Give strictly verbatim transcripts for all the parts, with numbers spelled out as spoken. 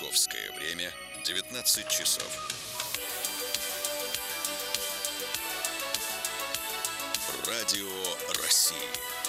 Московское время девятнадцать часов. Радио России.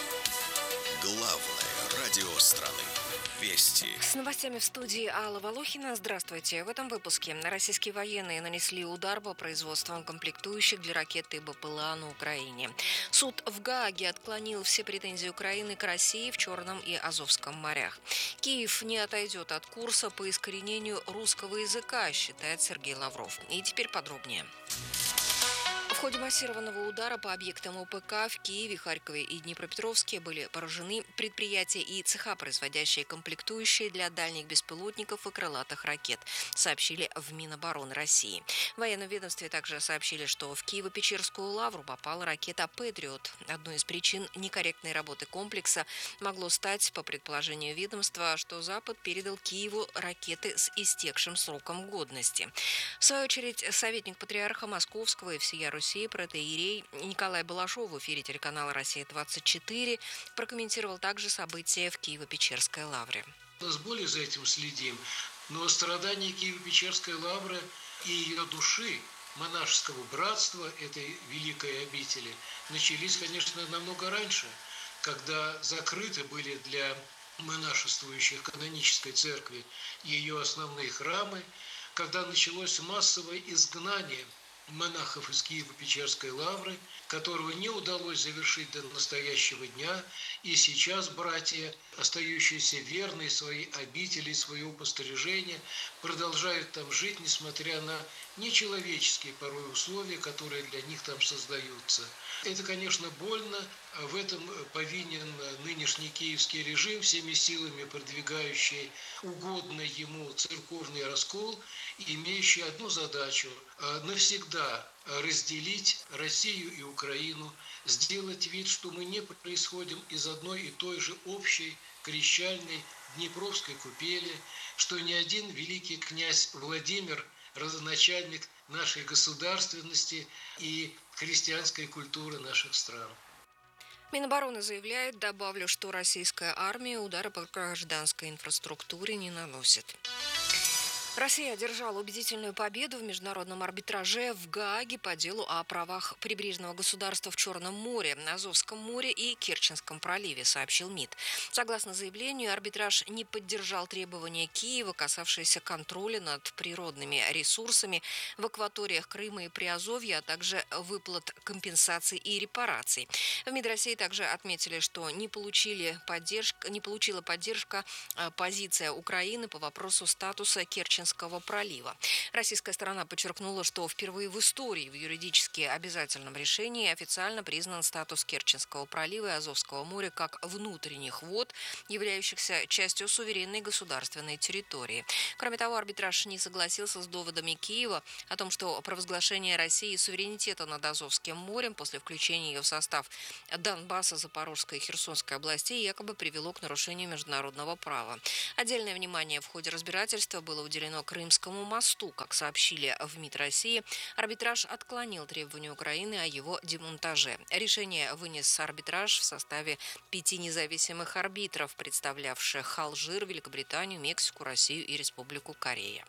Главное радио страны. Вести. С новостями в студии Алла Волохина. Здравствуйте. В этом выпуске российские военные нанесли удар по производству комплектующих для ракеты БПЛА на Украине. Суд в Гааге отклонил все претензии Украины к России в Черном и Азовском морях. Киев не отойдет от курса по искоренению русского языка, считает Сергей Лавров. И теперь подробнее. В ходе массированного удара по объектам ОПК в Киеве, Харькове и Днепропетровске были поражены предприятия и цеха, производящие комплектующие для дальних беспилотников и крылатых ракет, сообщили в Минобороны России. В военном ведомстве также сообщили, что в Киево-Печерскую лавру попала ракета «Патриот». Одной из причин некорректной работы комплекса могло стать, по предположению ведомства, что Запад передал Киеву ракеты с истекшим сроком годности. В свою очередь, советник патриарха Московского и всея Руси протоиерей Николай Балашов в эфире телеканала «Россия-двадцать четыре» прокомментировал также события в Киево-Печерской лавре. С болью за этим следим, но страдания Киево-Печерской лавры и ее души, монашеского братства этой великой обители, начались, конечно, намного раньше, когда закрыты были для монашествующих канонической церкви ее основные храмы, когда началось массовое изгнание монахов из Киево-Печерской лавры, которого не удалось завершить до настоящего дня, и сейчас братья, остающиеся верны своей обители, своего пострижения, продолжают там жить, несмотря на нечеловеческие порой условия, которые для них там создаются. Это, конечно, больно, а в этом повинен нынешний киевский режим, всеми силами продвигающий угодный ему церковный раскол, имеющий одну задачу – навсегда разделить Россию и Украину, сделать вид, что мы не происходим из одной и той же общей крещальной Днепровской купели, что ни один великий князь Владимир, родоначальник нашей государственности и христианской культуры наших стран. Минобороны заявляет, добавлю, что российская армия удары по гражданской инфраструктуре не наносит. Россия одержала убедительную победу в международном арбитраже в Гааге по делу о правах прибрежного государства в Черном море, Азовском море и Керченском проливе, сообщил МИД. Согласно заявлению, арбитраж не поддержал требования Киева, касавшиеся контроля над природными ресурсами в акваториях Крыма и Приазовья, а также выплат компенсаций и репараций. В МИД России также отметили, что не получили поддержка, не получила поддержка позиция Украины по вопросу статуса Керченского пролива. Российская сторона подчеркнула, что впервые в истории в юридически обязательном решении официально признан статус Керченского пролива и Азовского моря как внутренних вод, являющихся частью суверенной государственной территории. Кроме того, арбитраж не согласился с доводами Киева о том, что провозглашение России суверенитета над Азовским морем после включения ее в состав Донбасса, Запорожской и Херсонской областей якобы привело к нарушению международного права. Отдельное внимание в ходе разбирательства было уделено Крымскому мосту. Как сообщили в МИД России, арбитраж отклонил требования Украины о его демонтаже. Решение вынес арбитраж в составе пяти независимых арбитров, представлявших Алжир, Великобританию, Мексику, Россию и Республику Корея.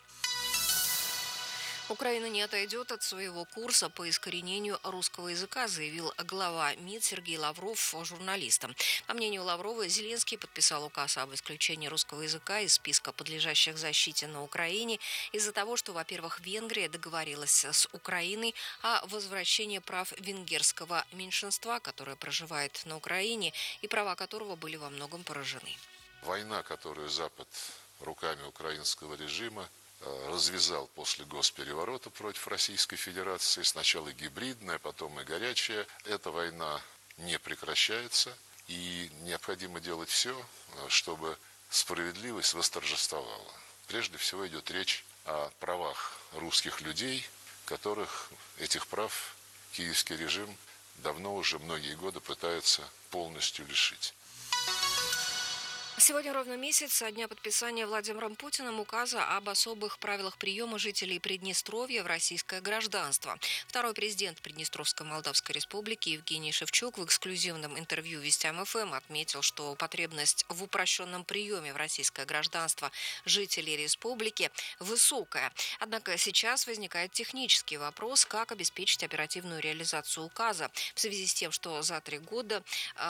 Украина не отойдет от своего курса по искоренению русского языка, заявил глава МИД Сергей Лавров журналистам. По мнению Лаврова, Зеленский подписал указ об исключении русского языка из списка подлежащих защите на Украине из-за того, что, во-первых, Венгрия договорилась с Украиной о возвращении прав венгерского меньшинства, которое проживает на Украине и права которого были во многом поражены. Война, которую Запад руками украинского режима развязал после госпереворота против Российской Федерации, сначала гибридная, потом и горячая. Эта война не прекращается, и необходимо делать все, чтобы справедливость восторжествовала. Прежде всего идет речь о правах русских людей, которых, этих прав, киевский режим давно уже многие годы пытается полностью лишить. Сегодня ровно месяц со дня подписания Владимиром Путиным указа об особых правилах приема жителей Приднестровья в российское гражданство. Второй президент Приднестровской Молдавской Республики Евгений Шевчук в эксклюзивном интервью Вестям ФМ отметил, что потребность в упрощенном приеме в российское гражданство жителей республики высокая. Однако сейчас возникает технический вопрос, как обеспечить оперативную реализацию указа в связи с тем, что за три года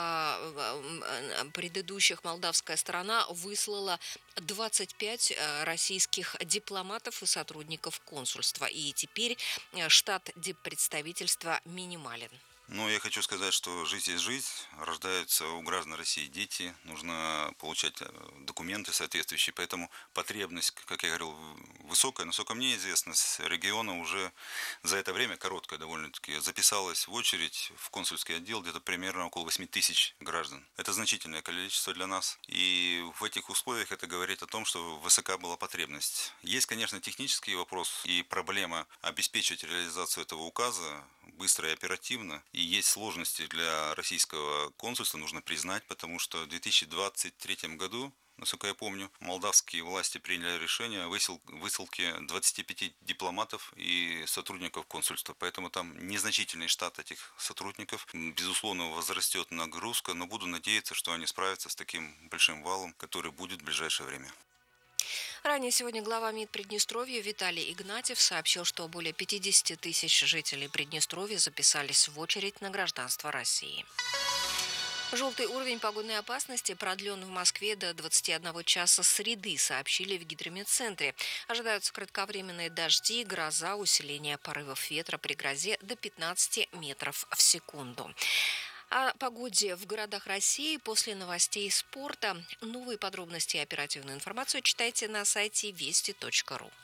э, предыдущих молдавская сторона выслала двадцать пять российских дипломатов и сотрудников консульства. И теперь штат диппредставительства минимален. Ну, я хочу сказать, что жить есть жить. Рождаются у граждан России дети. Нужно получать документы соответствующие. Поэтому потребность, как я говорил, высокая. Насколько мне известно, с региона уже за это время, короткое довольно-таки, записалось в очередь в консульский отдел где-то примерно около восемь тысяч граждан. Это значительное количество для нас. И в этих условиях это говорит о том, что высока была потребность. Есть, конечно, технический вопрос и проблема обеспечить реализацию этого указа быстро и оперативно. И есть сложности для российского консульства, нужно признать, потому что в две тысячи двадцать третьем году, насколько я помню, молдавские власти приняли решение о высылке двадцати пяти дипломатов и сотрудников консульства. Поэтому там незначительный штат этих сотрудников. Безусловно, возрастет нагрузка, но буду надеяться, что они справятся с таким большим валом, который будет в ближайшее время. Ранее сегодня глава МИД Приднестровья Виталий Игнатьев сообщил, что более пятидесяти тысяч жителей Приднестровья записались в очередь на гражданство России. Желтый уровень погодной опасности продлен в Москве до двадцати одного часа среды, сообщили в гидрометцентре. Ожидаются кратковременные дожди, гроза, усиление порывов ветра при грозе до пятнадцати метров в секунду. О погоде в городах России после новостей спорта. Новые подробности и оперативную информацию читайте на сайте вести точка ру.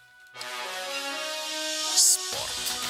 Спорт.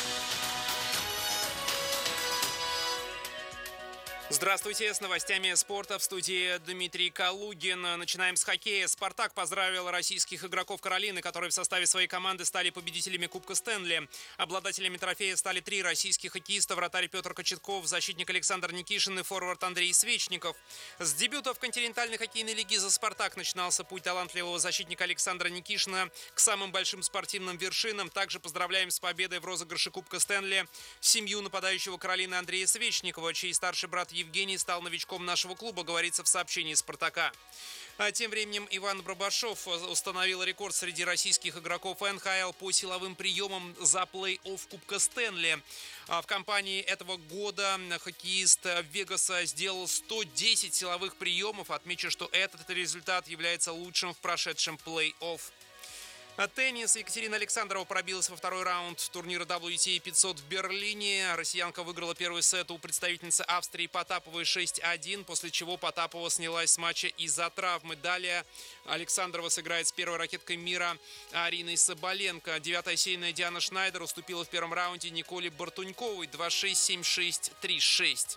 Здравствуйте, с новостями спорта в студии Дмитрий Калугин. Начинаем с хоккея. «Спартак» поздравил российских игроков «Каролины», которые в составе своей команды стали победителями Кубка Стэнли. Обладателями трофея стали три российских хоккеиста: вратарь Петр Кочетков, защитник Александр Никишин и форвард Андрей Свечников. С дебюта в континентальной хоккейной лиге за «Спартак» начинался путь талантливого защитника Александра Никишина к самым большим спортивным вершинам. Также поздравляем с победой в розыгрыше Кубка Стэнли семью нападающего «Каролины» Андрея Свечникова, чей старший брат Евгений стал новичком нашего клуба, говорится в сообщении «Спартака». А тем временем Иван Бробашов установил рекорд среди российских игроков эн ха эл по силовым приемам за плей-офф Кубка Стэнли. В кампании этого года хоккеист Вегаса сделал сто десять силовых приемов. Отмечу, что этот результат является лучшим в прошедшем плей-офф. А теннис. Екатерина Александрова пробилась во второй раунд турнира дабл ю ти эй пятьсот в Берлине. Россиянка выиграла первый сет у представительницы Австрии Потаповой шесть один, после чего Потапова снялась с матча из-за травмы. Далее Александрова сыграет с первой ракеткой мира Ариной Соболенко. Девятая сеянная Диана Шнайдер уступила в первом раунде Николе Бартуньковой два шесть, семь шесть, три шесть.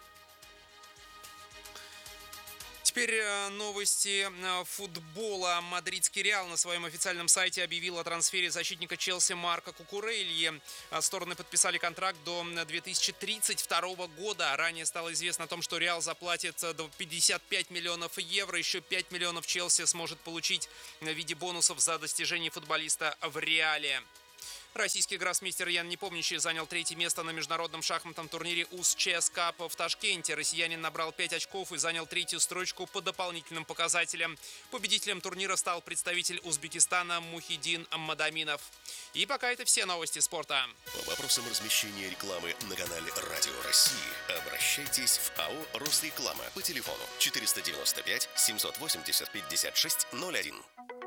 Теперь новости футбола. Мадридский Реал на своем официальном сайте объявил о трансфере защитника Челси Марко Кукурельи. Стороны подписали контракт до две тысячи тридцать второго года. Ранее стало известно о том, что Реал заплатит пятьдесят пять миллионов евро. Еще пять миллионов Челси сможет получить в виде бонусов за достижение футболиста в Реале. Российский гроссмейстер Ян Непомнящий занял третье место на международном шахматном турнире УЗ Чес Кап в Ташкенте. Россиянин набрал пять очков и занял третью строчку по дополнительным показателям. Победителем турнира стал представитель Узбекистана Мухиддин Мадаминов. И пока это все новости спорта. По вопросам размещения рекламы на канале Радио России обращайтесь в АО «Росреклама» по телефону четыреста девяносто пять семьсот восемьдесят пятьдесят шесть ноль один.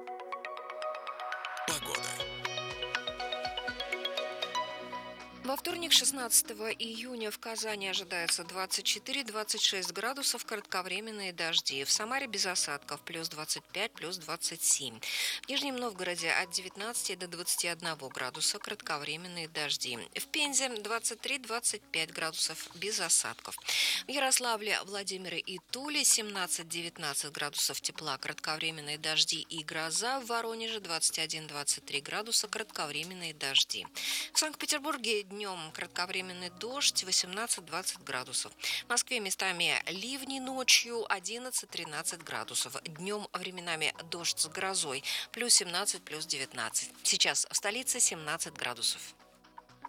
Погода. Во вторник, шестнадцатого июня, в Казани ожидается двадцать четыре - двадцать шесть градусов, кратковременные дожди. В Самаре без осадков, плюс двадцать пять, плюс двадцать семь. В Нижнем Новгороде от девятнадцати до двадцати одного градуса, кратковременные дожди. В Пензе двадцать три - двадцать пять градусов, без осадков. В Ярославле, Владимире и Туле семнадцать - девятнадцать градусов тепла, кратковременные дожди и гроза. В Воронеже двадцать один - двадцать три градуса, кратковременные дожди. В Санкт-Петербурге днем Днем кратковременный дождь восемнадцать-двадцать градусов. В Москве местами ливни ночью одиннадцать-тринадцать градусов. Днем временами дождь с грозой плюс семнадцать, плюс девятнадцать. Сейчас в столице семнадцать градусов.